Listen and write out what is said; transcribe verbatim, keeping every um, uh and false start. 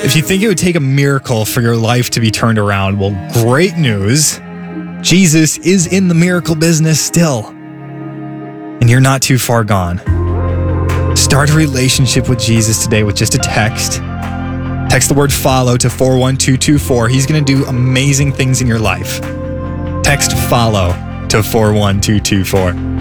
If you think it would take a miracle for your life to be turned around, well, great news. Jesus is in the miracle business still. And you're not too far gone. Start a relationship with Jesus today with just a text. Text the word follow to four one two two four. He's going to do amazing things in your life. Text follow to four one two two four.